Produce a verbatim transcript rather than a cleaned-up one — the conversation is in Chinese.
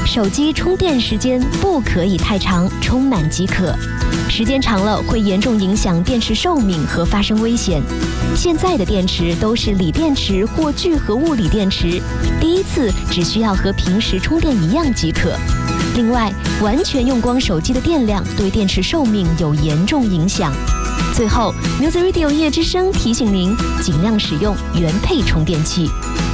手机充电时间不可以太长，充满即可。时间长了会严重影响电池寿命和发生危险。现在的电池都是锂电池或聚合物锂电池，第一次只需要和平时充电一样即可。另外，完全用光手机的电量对电池寿命有严重影响。最后 ，Music Radio 夜之声提醒您，尽量使用原配充电器。